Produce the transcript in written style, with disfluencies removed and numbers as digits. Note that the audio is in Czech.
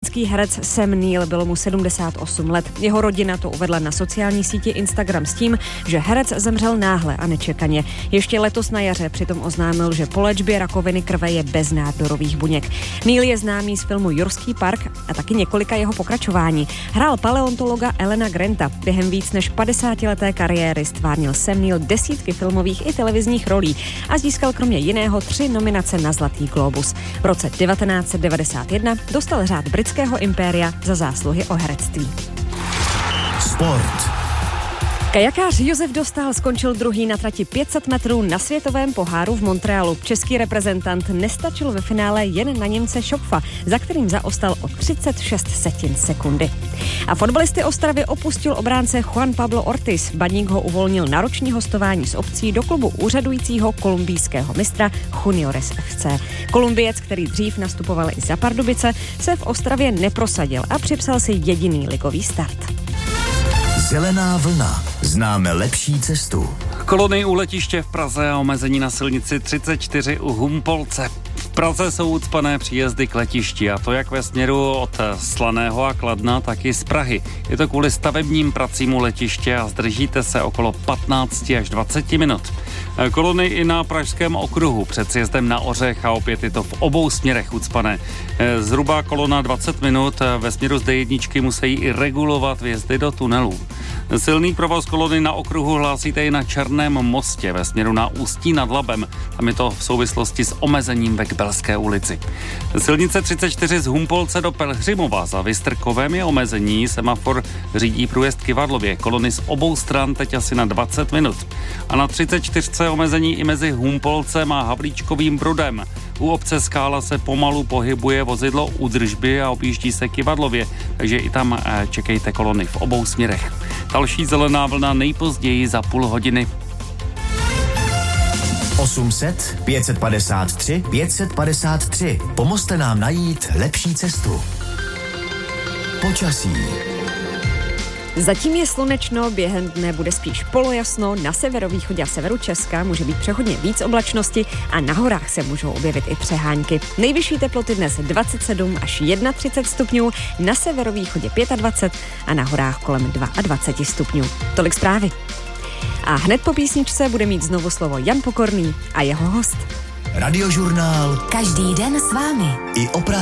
britský herec Sam Neill, bylo mu 78 let. Jeho rodina to uvedla na sociální síti Instagram s tím, že herec zemřel náhle a nečekaně. Ještě letos na jaře přitom oznámil, že po léčbě rakoviny krve je bez nádorových buněk. Neill je známý z filmu Jurský park a taky několika jeho pokračování. Hrál paleontologa Elena Granta. Během víc než 50leté kariéry stvárnil Sam Neill desítky filmových i televizních rolí a získal kromě jiného 3 nominace na Zlatý glóbus. V roce 1991 dostal řád britského impéria za zásluhy o herectví. Sport. Kajakář Josef Dostál skončil druhý na trati 500 metrů na světovém poháru v Montrealu. Český reprezentant nestačil ve finále jen na Němce Schopfa, za kterým zaostal o 36 sekundy. A fotbalisty Ostravy opustil obránce Juan Pablo Ortiz. Baník ho uvolnil na roční hostování s opcí do klubu úřadujícího kolumbijského mistra Juniores FC. Kolumbiec, který dřív nastupoval i za Pardubice, se v Ostravě neprosadil a připsal si jediný ligový start. Zelená vlna. Známe lepší cestu. Kolony u letiště v Praze a omezení na silnici 34 u Humpolce. V Praze jsou ucpané příjezdy k letišti, a to jak ve směru od Slaného a Kladna, tak i z Prahy. Je to kvůli stavebním pracím u letiště a zdržíte se okolo 15 až 20 minut. Kolony i na Pražském okruhu před sjezdem na Ořech a opět je to v obou směrech ucpané. Zhruba kolona 20 minut, ve směru z D1 musí i regulovat vjezdy do tunelů. Silný provoz kolony na okruhu hlásíte i na Černém mostě ve směru na Ústí nad Labem. Tam je to v souvislosti s omezením ve Kbelské ulici. Silnice 34 z Humpolce do Pelhřimova za Vystrkovem je omezení. Semafor řídí průjezd Kyvadlově. Kolony z obou stran teď asi na 20 minut. A na 34 omezení i mezi Humpolcem a Havlíčkovým Brodem. U obce Skála se pomalu pohybuje vozidlo údržby a objíždí se Kyvadlově, takže i tam čekejte kolony v obou směrech. Další zelená vlna nejpozději za půl hodiny. 800 553 553. Pomozte nám najít lepší cestu. Počasí. Zatím je slunečno, během dne bude spíš polojasno, na severovýchodě a severu Česka může být přechodně víc oblačnosti a na horách se můžou objevit i přehánky. Nejvyšší teploty dnes 27 až 31 stupňů, na severovýchodě 25 a na horách kolem 22 stupňů. Tolik zprávy. A hned po písničce bude mít znovu slovo Jan Pokorný a jeho host. Radiožurnál. Každý den s vámi. I o